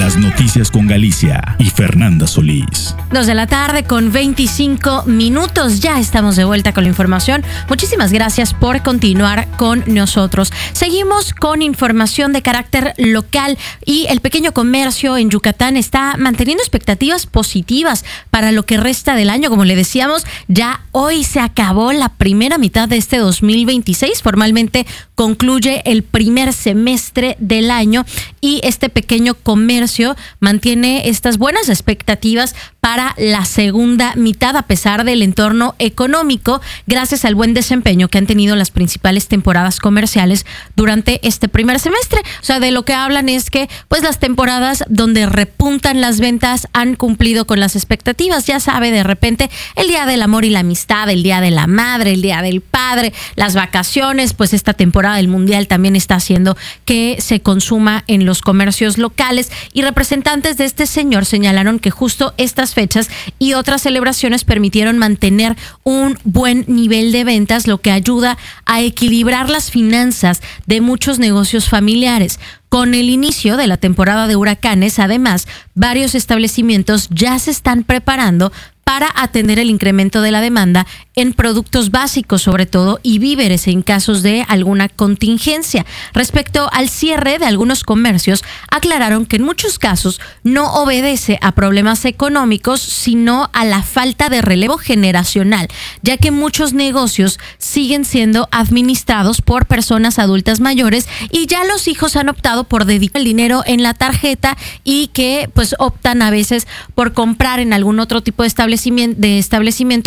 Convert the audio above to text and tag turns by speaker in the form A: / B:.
A: Las noticias con Galicia y Fernanda Solís.
B: 2 de la tarde con 25 minutos. Ya estamos de vuelta con la información. Muchísimas gracias por continuar con nosotros. Seguimos con información de carácter local y el pequeño comercio en Yucatán está manteniendo expectativas positivas para lo que resta del año. Como le decíamos, ya hoy se acabó la primera mitad de este 2026. Formalmente concluye el primer semestre del año y este pequeño comercio mantiene estas buenas expectativas para la segunda mitad a pesar del entorno económico, gracias al buen desempeño que han tenido las principales temporadas comerciales durante este primer semestre. O sea, de lo que hablan es que pues las temporadas donde repuntan las ventas han cumplido con las expectativas. Ya sabe, de repente el Día del Amor y la Amistad, el Día de la Madre, el Día del Padre, las vacaciones, pues esta temporada del Mundial también está haciendo que se consuma en los comercios locales, y representantes de este señor señalaron que justo estas fechas y otras celebraciones permitieron mantener un buen nivel de ventas, lo que ayuda a equilibrar las finanzas de muchos negocios familiares. Con el inicio de la temporada de huracanes, además, varios establecimientos ya se están preparando para atender el incremento de la demanda en productos básicos, sobre todo, y víveres en casos de alguna contingencia. Respecto al cierre de algunos comercios, aclararon que en muchos casos no obedece a problemas económicos, sino a la falta de relevo generacional, ya que muchos negocios siguen siendo administrados por personas adultas mayores y ya los hijos han optado por dedicar el dinero en la tarjeta y que pues optan a veces por comprar en algún otro tipo de establecimiento